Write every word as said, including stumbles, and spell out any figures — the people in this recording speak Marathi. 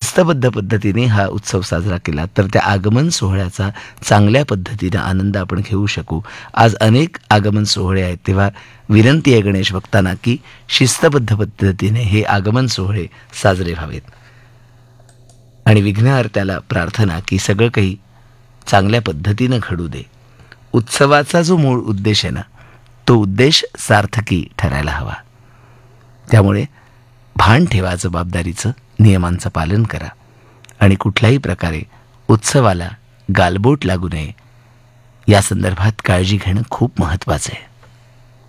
शिस्तबद्ध पद्धतीने हा उत्सव साजरा केला तर त्या आगमन सोहळ्याचा चांगल्या पद्धतीने आनंद आपण घेऊ शकू. आज अनेक आगमन सोहळे आहेत, तेव्हा विनंती आहे गणेश भक्तांना की शिस्तबद्ध पद्धतीने हे आगमन सोहळे साजरे व्हावेत. आणि विघ्नहर्त्याला प्रार्थना की सगळं काही चांगल्या पद्धतीनं घडू दे. उत्सवाचा जो मूळ उद्देश आहे ना, तो उद्देश सार्थकी ठरायला हवा. त्यामुळे भान ठेवा जबाबदारीचं, नियमांचं पालन करा आणि कुठल्याही प्रकारे उत्सवाला गालबोट लागू नये या संदर्भात काळजी घेणं खूप महत्त्वाचं आहे.